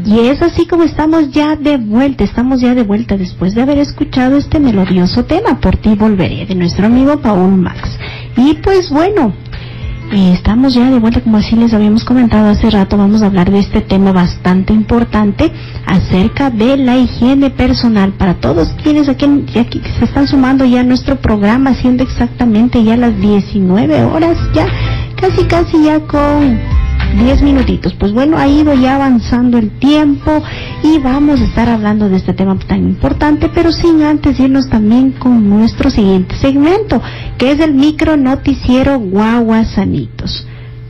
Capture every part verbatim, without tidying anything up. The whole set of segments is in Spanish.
Y es así como estamos ya de vuelta, estamos ya de vuelta después de haber escuchado este melodioso tema, Por ti volveré, de nuestro amigo Paul Max. Y pues bueno, eh, estamos ya de vuelta, como así les habíamos comentado hace rato. Vamos a hablar de este tema bastante importante acerca de la higiene personal para todos quienes aquí, aquí se están sumando ya a nuestro programa, siendo exactamente ya las diecinueve horas, ya casi casi ya con diez minutitos. Pues bueno, ha ido ya avanzando el tiempo y vamos a estar hablando de este tema tan importante, pero sin antes irnos también con nuestro siguiente segmento, que es el micro noticiero Guaguas Sanitos.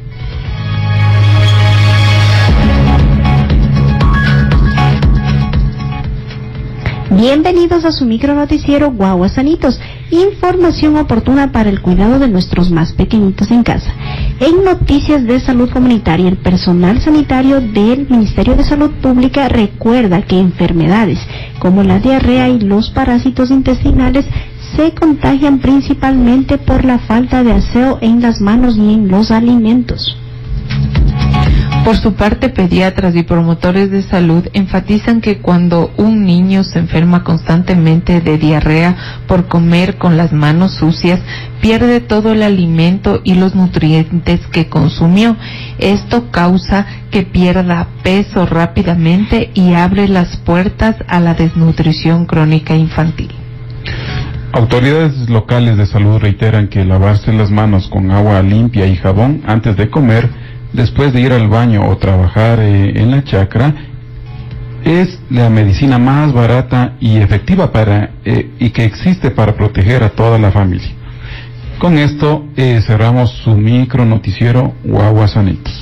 Bienvenidos a su micro noticiero Guaguas Sanitos, información oportuna para el cuidado de nuestros más pequeñitos en casa. En noticias de salud comunitaria, el personal sanitario del Ministerio de Salud Pública recuerda que enfermedades como la diarrea y los parásitos intestinales se contagian principalmente por la falta de aseo en las manos y en los alimentos. Por su parte, pediatras y promotores de salud enfatizan que cuando un niño se enferma constantemente de diarrea por comer con las manos sucias, pierde todo el alimento y los nutrientes que consumió. Esto causa que pierda peso rápidamente y abre las puertas a la desnutrición crónica infantil. Autoridades locales de salud reiteran que lavarse las manos con agua limpia y jabón antes de comer, después de ir al baño o trabajar eh, en la chacra, es la medicina más barata y efectiva para eh, y que existe para proteger a toda la familia. Con esto eh, cerramos su micro noticiero Guaguas Sanitos.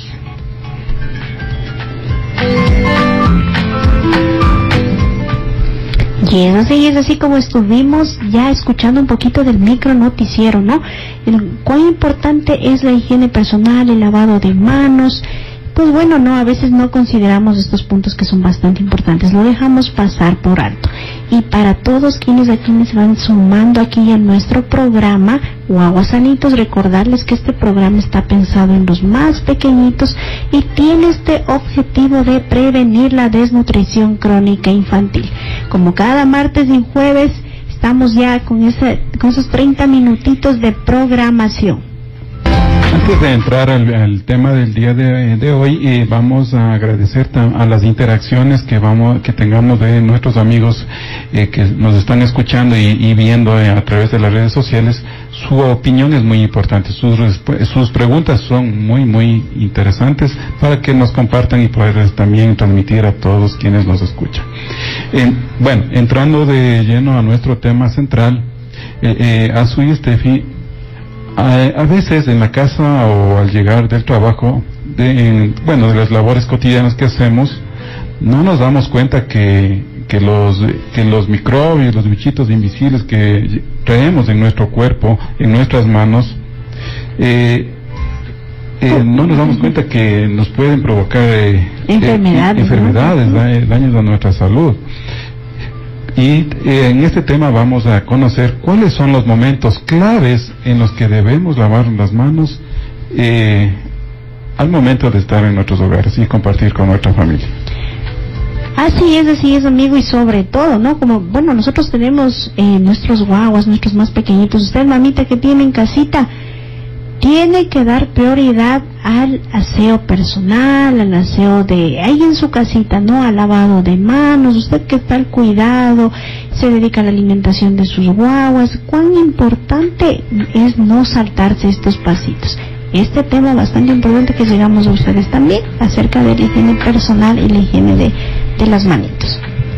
Y es así, es así como estuvimos ya escuchando un poquito del micro noticiero, ¿no? El, cuán importante es la higiene personal, el lavado de manos. Pues bueno, no, a veces no consideramos estos puntos que son bastante importantes, lo dejamos pasar por alto. Y para todos quienes aquí se van sumando aquí en nuestro programa Guaguas Sanitos, recordarles que este programa está pensado en los más pequeñitos y tiene este objetivo de prevenir la desnutrición crónica infantil. Como cada martes y jueves estamos ya con, ese, con esos treinta minutitos de programación. Antes de entrar al, al tema del día de, de hoy, eh, vamos a agradecer tam, a las interacciones que vamos que tengamos de nuestros amigos eh, que nos están escuchando y, y viendo eh, a través de las redes sociales. Su opinión es muy importante, sus, sus preguntas son muy muy interesantes para que nos compartan y poder también transmitir a todos quienes nos escuchan. Eh, bueno, entrando de lleno a nuestro tema central, eh, eh, Azu y Steffi, A, a veces en la casa o al llegar del trabajo, de, en, bueno, de las labores cotidianas que hacemos, no nos damos cuenta que, que, los, que los microbios, los bichitos invisibles que traemos en nuestro cuerpo, en nuestras manos, eh, eh, no nos damos cuenta que nos pueden provocar eh, enfermedades, eh, enfermedades, ¿no? Daños a nuestra salud. Y eh, en este tema vamos a conocer cuáles son los momentos claves en los que debemos lavar las manos eh, al momento de estar en nuestros hogares y compartir con nuestra familia. Así es, así es, amigo, y sobre todo, ¿no? Como, bueno, nosotros tenemos eh, nuestros guaguas, nuestros más pequeñitos. Usted, mamita, que tiene en casita, tiene que dar prioridad al aseo personal, al aseo de ahí en su casita, ¿no? Al lavado de manos. Usted que está al cuidado, se dedica a la alimentación de sus guaguas. Cuán importante es no saltarse estos pasitos. Este tema bastante importante que llegamos a ustedes también acerca de la higiene personal y la higiene de, de las manitos.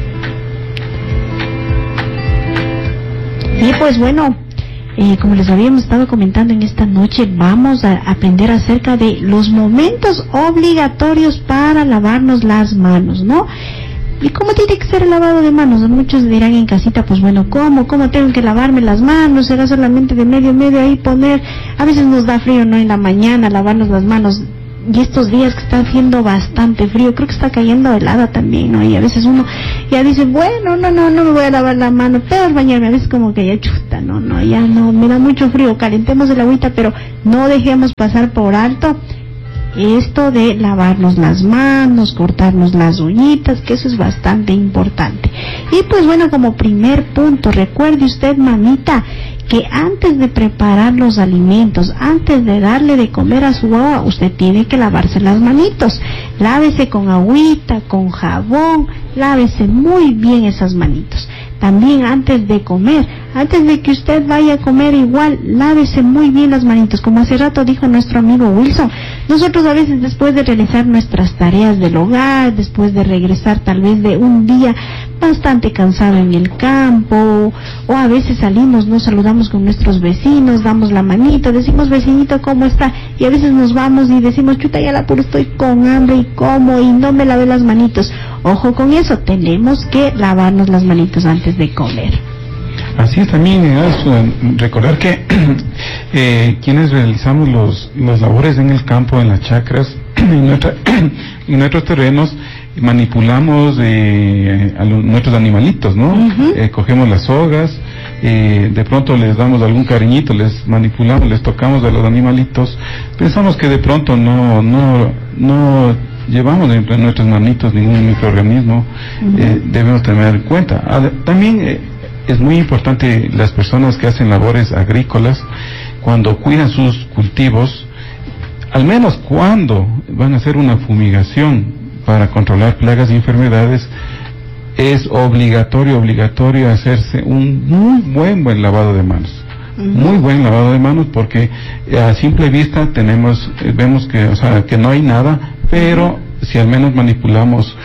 Y pues bueno, Eh, como les habíamos estado comentando en esta noche, vamos a aprender acerca de los momentos obligatorios para lavarnos las manos, ¿no? ¿Y cómo tiene que ser el lavado de manos? Muchos dirán en casita, pues bueno, ¿cómo? ¿Cómo tengo que lavarme las manos? ¿Será solamente de medio medio ahí poner? A veces nos da frío, ¿no? En la mañana lavarnos las manos. Y estos días que está haciendo bastante frío, creo que está cayendo helada también, ¿no? Y a veces uno ya dice, bueno, no, no, no me voy a lavar la mano, peor bañarme. A veces como que ya chuta, no, no, ya no, me da mucho frío, calentemos el agüita, pero no dejemos pasar por alto esto de lavarnos las manos, cortarnos las uñitas, que eso es bastante importante. Y pues bueno, como primer punto, recuerde usted, mamita, que antes de preparar los alimentos, antes de darle de comer a su guagua, usted tiene que lavarse las manitos. Lávese con agüita, con jabón, lávese muy bien esas manitos. También antes de comer, antes de que usted vaya a comer, igual, lávese muy bien las manitos. Como hace rato dijo nuestro amigo Wilson, nosotros a veces después de realizar nuestras tareas del hogar, después de regresar tal vez de un día bastante cansado en el campo, o a veces salimos, nos saludamos con nuestros vecinos, damos la manita, decimos vecinito, ¿cómo está? Y a veces nos vamos y decimos, chuta, ya la puro estoy con hambre y como y no me lavé las manitos. Ojo con eso, tenemos que lavarnos las manitos antes de comer. Así es, también es, uh, recordar que eh, quienes realizamos los las labores en el campo, en las chacras, en, nuestra, en nuestros terrenos, manipulamos eh, a los, nuestros animalitos, ¿no? Uh-huh. Eh, cogemos las sogas, eh, de pronto les damos algún cariñito, les manipulamos, les tocamos a los animalitos, pensamos que de pronto no no no llevamos entre nuestras manitos ningún microorganismo. Uh-huh. eh, debemos tener en cuenta. Ah, también eh, es muy importante las personas que hacen labores agrícolas, cuando cuidan sus cultivos, al menos cuando van a hacer una fumigación para controlar plagas y enfermedades, es obligatorio, obligatorio hacerse un muy buen, buen lavado de manos. Uh-huh. Muy buen lavado de manos, porque a simple vista tenemos, vemos que, o sea, que no hay nada, pero si al menos manipulamos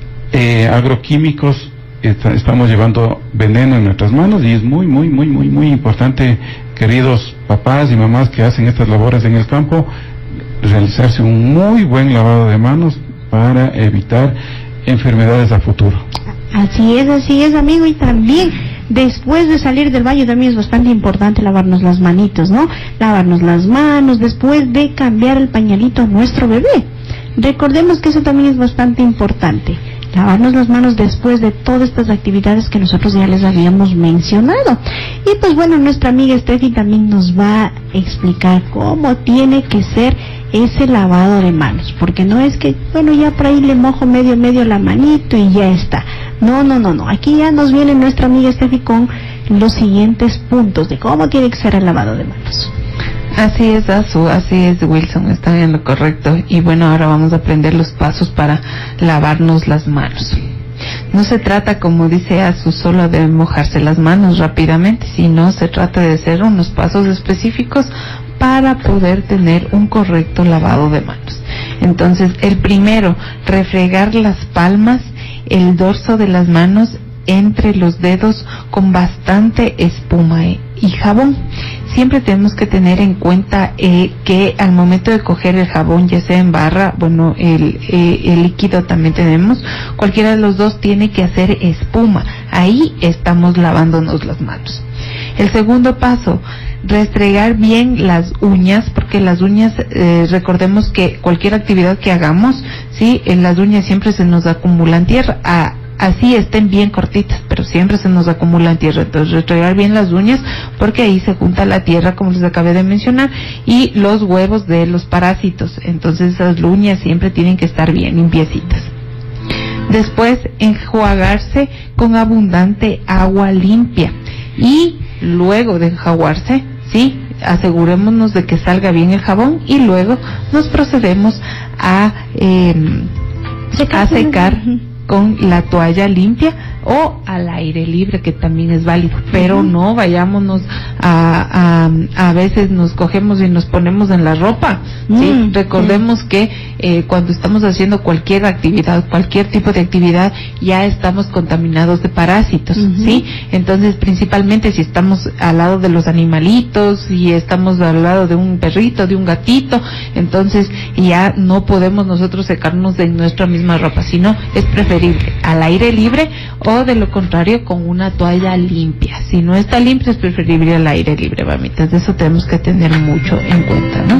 eh, agroquímicos, est- estamos llevando veneno en nuestras manos, y es muy, muy, muy, muy, muy importante, queridos papás y mamás que hacen estas labores en el campo, realizarse un muy buen lavado de manos para evitar enfermedades a futuro. Así es, así es, amigo, y también después de salir del baño también es bastante importante lavarnos las manitos, ¿no? Lavarnos las manos después de cambiar el pañalito a nuestro bebé. Recordemos que eso también es bastante importante, lavarnos las manos después de todas estas actividades que nosotros ya les habíamos mencionado. Y pues bueno, nuestra amiga Steffi también nos va a explicar cómo tiene que ser ese lavado de manos, porque no es que, bueno, ya por ahí le mojo medio medio la manito y ya está. No, no, no, no. Aquí ya nos viene nuestra amiga Steffi con los siguientes puntos de cómo tiene que ser el lavado de manos. Así es, Azu, así es, Wilson, está bien lo correcto. Y bueno, ahora vamos a aprender los pasos para lavarnos las manos. No se trata, como dice Azu, solo de mojarse las manos rápidamente, sino se trata de hacer unos pasos específicos para poder tener un correcto lavado de manos. Entonces, el primero, refregar las palmas, el dorso de las manos entre los dedos con bastante espuma y jabón. Siempre tenemos que tener en cuenta eh, que al momento de coger el jabón, ya sea en barra, bueno, el, eh, el líquido también tenemos, cualquiera de los dos tiene que hacer espuma. Ahí estamos lavándonos las manos. El segundo paso, restregar bien las uñas, porque las uñas, eh, recordemos que cualquier actividad que hagamos, sí, en las uñas siempre se nos acumulan tierra, a, así estén bien cortitas, pero siempre se nos acumulan tierra. Entonces, restregar bien las uñas, porque ahí se junta la tierra, como les acabé de mencionar, y los huevos de los parásitos. Entonces, esas uñas siempre tienen que estar bien limpiecitas. Después, enjuagarse con abundante agua limpia, y luego de enjuagarse, sí, asegurémonos de que salga bien el jabón, y luego nos procedemos a, eh, a secar con la toalla limpia o al aire libre, que también es válido, pero uh-huh. no vayámonos a, a a veces nos cogemos y nos ponemos en la ropa, ¿sí? Uh-huh. Recordemos que eh, cuando estamos haciendo cualquier actividad, cualquier tipo de actividad, ya estamos contaminados de parásitos, uh-huh. ¿sí? Entonces, principalmente si estamos al lado de los animalitos, si estamos al lado de un perrito, de un gatito, entonces ya no podemos nosotros secarnos de nuestra misma ropa, sino es preferible al aire libre, o de lo contrario con una toalla limpia. Si no está limpia, es preferible al aire libre, mamitas. De eso tenemos que tener mucho en cuenta, ¿no?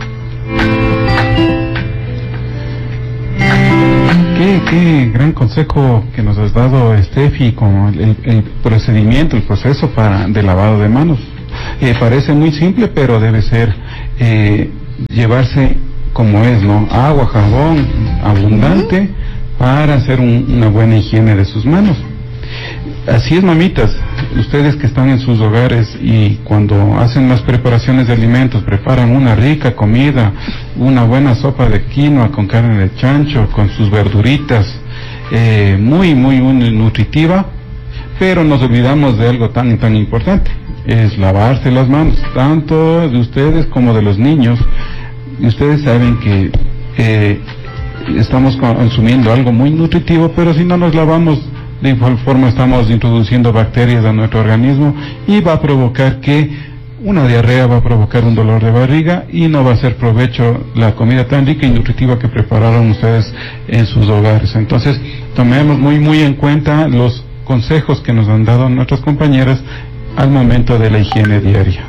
Qué, qué gran consejo que nos has dado, Steffi, con el, el procedimiento, el proceso para de lavado de manos. Eh, parece muy simple, pero debe ser eh, llevarse como es, ¿no? Agua, jabón, abundante, uh-huh. para hacer un, una buena higiene de sus manos. Así es, mamitas, ustedes que están en sus hogares y cuando hacen las preparaciones de alimentos, preparan una rica comida, una buena sopa de quinoa con carne de chancho, con sus verduritas, eh, muy, muy, muy nutritiva, pero nos olvidamos de algo tan, tan importante, es lavarse las manos, tanto de ustedes como de los niños. Y ustedes saben que eh, estamos consumiendo algo muy nutritivo, pero si no nos lavamos, de igual forma estamos introduciendo bacterias a nuestro organismo y va a provocar que una diarrea, va a provocar un dolor de barriga y no va a hacer provecho la comida tan rica y nutritiva que prepararon ustedes en sus hogares. Entonces, tomemos muy muy en cuenta los consejos que nos han dado nuestras compañeras al momento de la higiene diaria.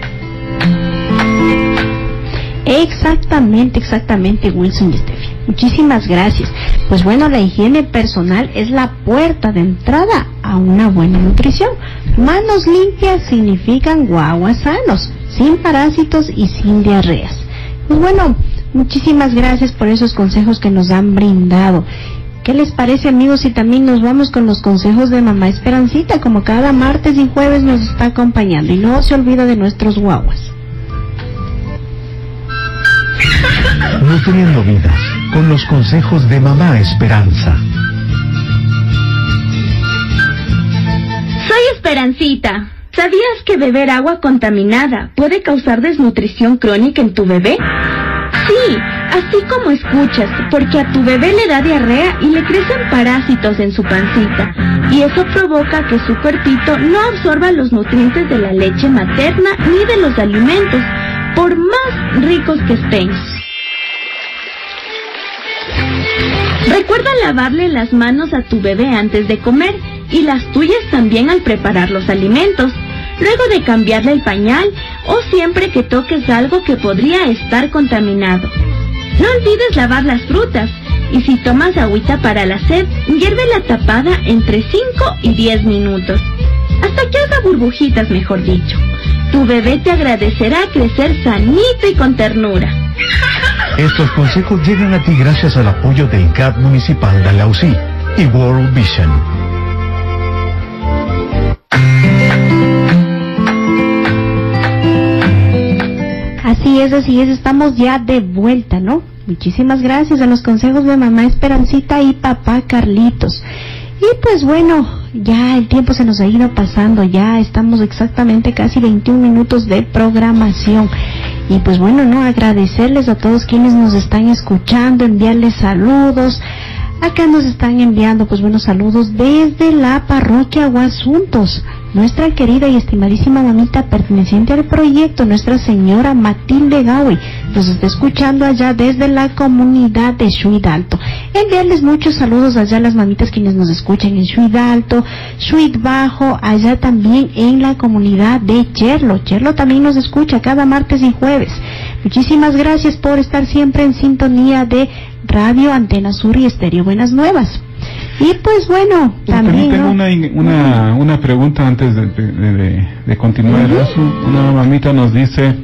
Exactamente, exactamente, Wilson y Steffi. Muchísimas gracias. Pues bueno, la higiene personal es la puerta de entrada a una buena nutrición. Manos limpias significan guaguas sanos, sin parásitos y sin diarreas. Pues bueno, muchísimas gracias por esos consejos que nos han brindado. ¿Qué les parece, amigos, si también nos vamos con los consejos de mamá Esperancita, como cada martes y jueves nos está acompañando? Y no se olvida de nuestros guaguas. Nutriendo vidas, con los consejos de mamá Esperanza. Soy Esperancita. ¿Sabías que beber agua contaminada puede causar desnutrición crónica en tu bebé? Sí, así como escuchas, porque a tu bebé le da diarrea y le crecen parásitos en su pancita, y eso provoca que su cuerpito no absorba los nutrientes de la leche materna ni de los alimentos, por más ricos que estén. Recuerda lavarle las manos a tu bebé antes de comer y las tuyas también al preparar los alimentos, luego de cambiarle el pañal o siempre que toques algo que podría estar contaminado. No olvides lavar las frutas y si tomas agüita para la sed, hiérvela tapada entre cinco y diez minutos, hasta que haga burbujitas, mejor dicho. Tu bebé te agradecerá crecer sanito y con ternura. Estos consejos llegan a ti gracias al apoyo del C A D Municipal de Alausí y World Vision. Así es, así es, estamos ya de vuelta, ¿no? Muchísimas gracias a los consejos de mamá Esperancita y papá Carlitos. Y pues bueno, ya el tiempo se nos ha ido pasando, ya estamos exactamente casi veintiún minutos de programación. Y pues bueno, no, agradecerles a todos quienes nos están escuchando, enviarles saludos. Acá nos están enviando pues buenos saludos desde la parroquia Guasuntos. Nuestra querida y estimadísima mamita perteneciente al proyecto, Nuestra Señora Matilde Gawi, nos está escuchando allá desde la comunidad de Shuidalto. Enviarles muchos saludos allá a las mamitas quienes nos escuchan en Shuidalto, Shuid Bajo, allá también en la comunidad de Cherlo. Cherlo también nos escucha cada martes y jueves. Muchísimas gracias por estar siempre en sintonía de Radio Antena Sur y Estéreo Buenas Nuevas. Y pues bueno, también, también tengo ¿no? una, una, una pregunta antes de, de, de, de continuar. Uh-huh. Una mamita nos dice,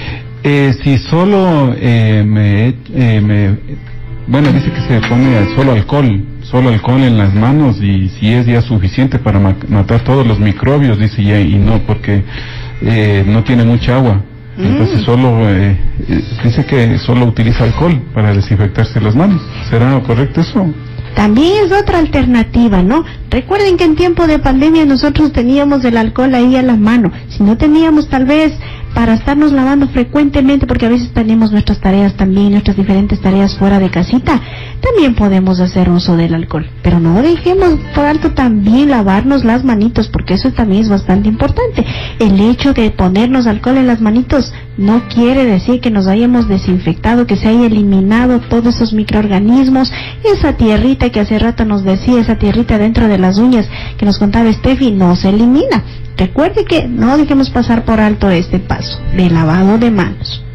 eh, si solo eh, me, eh, me, bueno, dice que se pone solo alcohol, solo alcohol en las manos y si es ya suficiente para ma- matar todos los microbios, dice ya, y no, porque eh, no tiene mucha agua. Mm. Entonces solo, eh, dice que solo utiliza alcohol para desinfectarse las manos. ¿Será correcto eso? También es otra alternativa, ¿no? Recuerden que en tiempo de pandemia nosotros teníamos el alcohol ahí a la mano. Si no teníamos, tal vez para estarnos lavando frecuentemente, porque a veces tenemos nuestras tareas también, nuestras diferentes tareas fuera de casita, también podemos hacer uso del alcohol. Pero no dejemos por alto también lavarnos las manitos, porque eso también es bastante importante. El hecho de ponernos alcohol en las manitos no quiere decir que nos hayamos desinfectado, que se haya eliminado todos esos microorganismos, esa tierrita que hace rato nos decía, esa tierrita dentro de las uñas que nos contaba Steffi, no se elimina. Recuerde que no dejemos pasar por alto este paso de lavado de manos.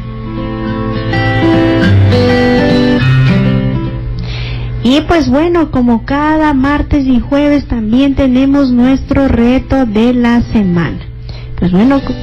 Y pues bueno, como cada martes y jueves también tenemos nuestro reto de la semana. Pues bueno,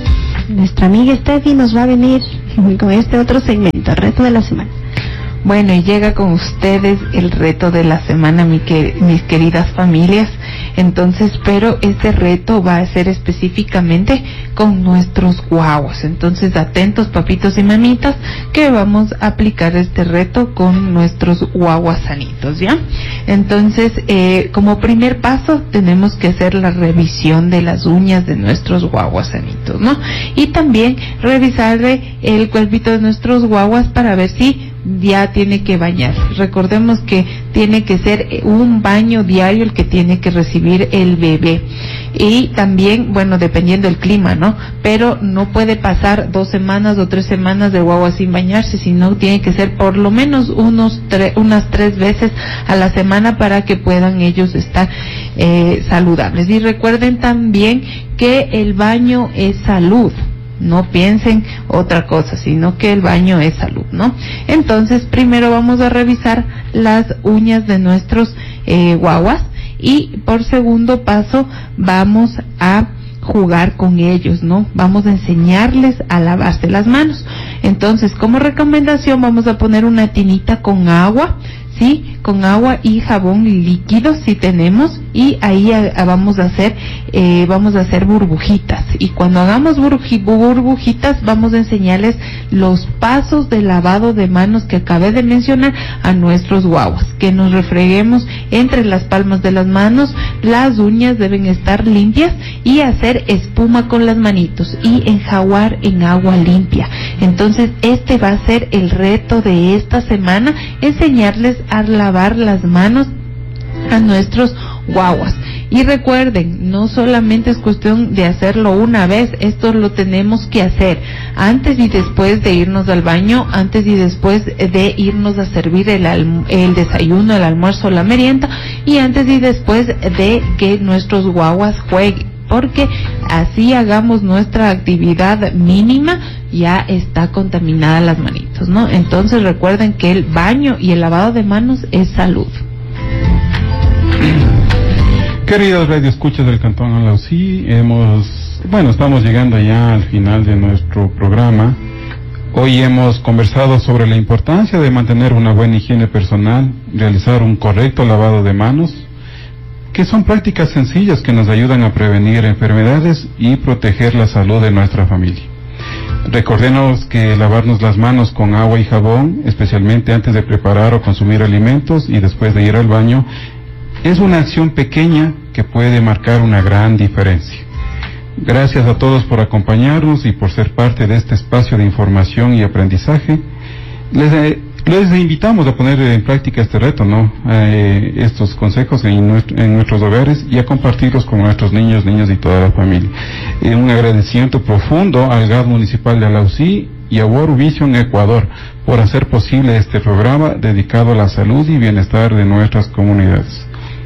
nuestra amiga Steffi nos va a venir con este otro segmento, el reto de la semana. Bueno, y llega con ustedes el reto de la semana, mi que, mis queridas familias. Entonces, pero este reto va a ser específicamente con nuestros guaguas. Entonces, atentos, papitos y mamitas, que vamos a aplicar este reto con nuestros guaguas sanitos, ¿ya? Entonces, eh, como primer paso, tenemos que hacer la revisión de las uñas de nuestros guaguas sanitos, ¿no? Y también revisarle el cuerpito de nuestros guaguas para ver si ya tiene que bañar. Recordemos que tiene que ser un baño diario el que tiene que recibir el bebé. Y también, bueno, dependiendo del clima, ¿no? Pero no puede pasar dos semanas o tres semanas de guagua sin bañarse, sino tiene que ser por lo menos unos tre- unas tres veces a la semana para que puedan ellos estar eh, saludables. Y recuerden también que el baño es salud. No piensen otra cosa, sino que el baño es salud, ¿no? Entonces, primero vamos a revisar las uñas de nuestros eh, guaguas y por segundo paso vamos a jugar con ellos, ¿no? Vamos a enseñarles a lavarse las manos. Entonces, como recomendación, vamos a poner una tinita con agua, ¿sí? Con agua y jabón líquido si tenemos, y ahí a, a vamos a hacer eh, vamos a hacer burbujitas, y cuando hagamos burbuji, burbujitas vamos a enseñarles los pasos de lavado de manos que acabé de mencionar a nuestros guaguas, que nos refreguemos entre las palmas de las manos, las uñas deben estar limpias y hacer espuma con las manitos y enjaguar en agua limpia. Entonces este va a ser el reto de esta semana, enseñarles a lavar las manos a nuestros guaguas. Y recuerden, no solamente es cuestión de hacerlo una vez, esto lo tenemos que hacer antes y después de irnos al baño, antes y después de irnos a servir el, alm- el desayuno, el almuerzo, la merienda, y antes y después de que nuestros guaguas jueguen, porque así hagamos nuestra actividad mínima, ya está contaminada las manitos, ¿no? Entonces recuerden que el baño y el lavado de manos es salud. Queridos radioescuchas del Cantón Alausí, hemos, bueno, estamos llegando ya al final de nuestro programa. Hoy hemos conversado sobre la importancia de mantener una buena higiene personal, realizar un correcto lavado de manos, que son prácticas sencillas que nos ayudan a prevenir enfermedades y proteger la salud de nuestra familia. Recordemos que lavarnos las manos con agua y jabón, especialmente antes de preparar o consumir alimentos y después de ir al baño, es una acción pequeña que puede marcar una gran diferencia. Gracias a todos por acompañarnos y por ser parte de este espacio de información y aprendizaje. Les, eh, les invitamos a poner en práctica este reto, ¿no? Eh, estos consejos en, nuestro, en nuestros hogares y a compartirlos con nuestros niños, niñas y toda la familia. Eh, un agradecimiento profundo al G A D Municipal de Alausí y a World Vision Ecuador por hacer posible este programa dedicado a la salud y bienestar de nuestras comunidades.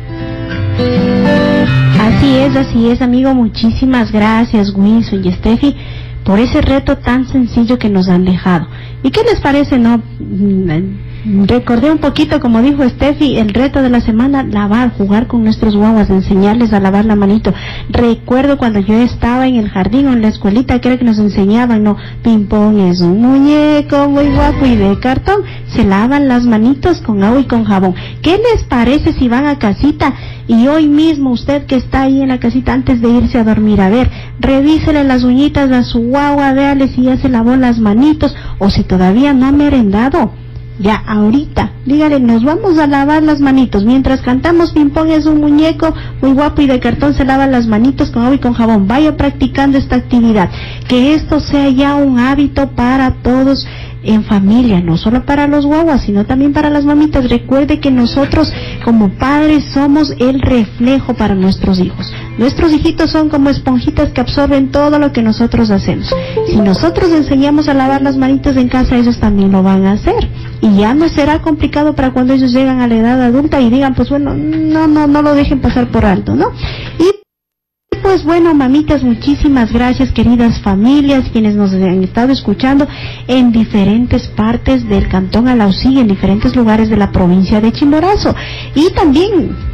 Así es, así es, amigo. Muchísimas gracias, Wilson y Steffi, por ese reto tan sencillo que nos han dejado. ¿Y qué les parece, no? Recordé un poquito, como dijo Steffi, el reto de la semana: lavar, jugar con nuestros guaguas, enseñarles a lavar la manito. Recuerdo cuando yo estaba en el jardín o en la escuelita, que era que nos enseñaban, no, ping-pong es un muñeco muy guapo y de cartón, se lavan las manitos con agua y con jabón. ¿Qué les parece si van a casita y hoy mismo usted que está ahí en la casita, antes de irse a dormir, a ver, revísele las uñitas a su guagua, véale si ya se lavó las manitos, o si todavía no ha merendado? Ya ahorita, dígale, nos vamos a lavar las manitos. Mientras cantamos ping pong es un muñeco muy guapo y de cartón, se lava las manitos con agua y con jabón. Vaya practicando esta actividad. Que esto sea ya un hábito para todos en familia, no solo para los guaguas, sino también para las mamitas. Recuerde que nosotros como padres somos el reflejo para nuestros hijos. Nuestros hijitos son como esponjitas que absorben todo lo que nosotros hacemos. Si nosotros enseñamos a lavar las manitas en casa, ellos también lo van a hacer. Y ya no será complicado para cuando ellos llegan a la edad adulta y digan, pues bueno, no, no, no lo dejen pasar por alto, ¿no? Y pues bueno, mamitas, muchísimas gracias, queridas familias, quienes nos han estado escuchando en diferentes partes del Cantón Alausí, en diferentes lugares de la provincia de Chimborazo. Y también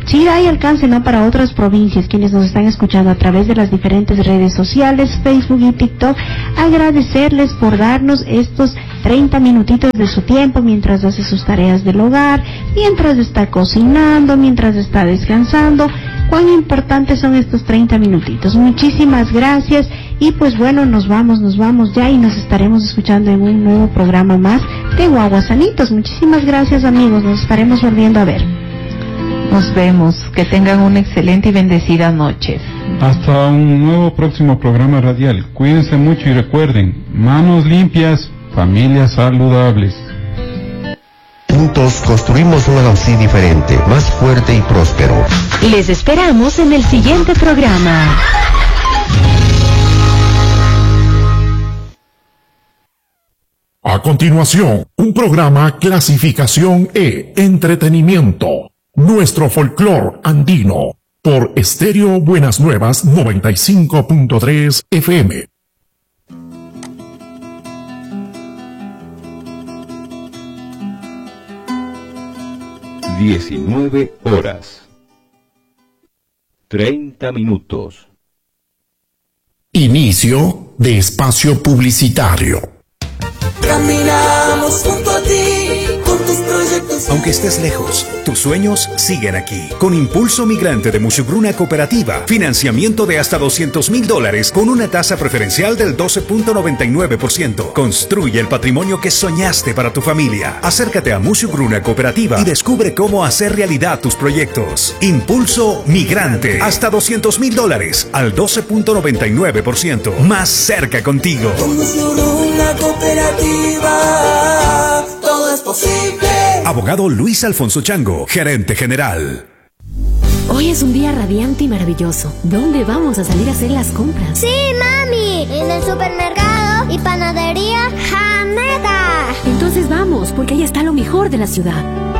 sí hay alcance, ¿no?, para otras provincias, quienes nos están escuchando a través de las diferentes redes sociales, Facebook y TikTok. Agradecerles por darnos estos treinta minutitos de su tiempo mientras hace sus tareas del hogar, mientras está cocinando, mientras está descansando. Cuán importantes son estos treinta minutitos. Muchísimas gracias y pues bueno, nos vamos, nos vamos ya y nos estaremos escuchando en un nuevo programa más de Guaguasanitos. Muchísimas gracias, amigos, nos estaremos volviendo a ver. Nos vemos, que tengan una excelente y bendecida noche. Hasta un nuevo próximo programa radial. Cuídense mucho y recuerden, manos limpias, familias saludables. Juntos construimos un Alausí diferente, más fuerte y próspero. Les esperamos en el siguiente programa. A continuación, un programa clasificación E, entretenimiento, nuestro folclor andino, por Estéreo Buenas Nuevas noventa y cinco punto tres F M. diecinueve horas, treinta minutos. Inicio de espacio publicitario. Caminamos junto a ti, con tus proyectos. Aunque estés lejos, tus sueños siguen aquí. Con Impulso Migrante de Musugruna Cooperativa, financiamiento de hasta doscientos mil dólares con una tasa preferencial del doce punto noventa y nueve por ciento. Construye el patrimonio que soñaste para tu familia. Acércate a Musugruna Cooperativa y descubre cómo hacer realidad tus proyectos. Impulso Migrante, hasta doscientos mil dólares al doce punto noventa y nueve por ciento. Más cerca contigo. Con Musugruna Cooperativa, todo es posible. Abogado Luis Alfonso Chango, gerente general. Hoy es un día radiante y maravilloso. ¿Dónde vamos a salir a hacer las compras? Sí, mami, en el supermercado y panadería Hameda. Entonces vamos, porque ahí está lo mejor de la ciudad.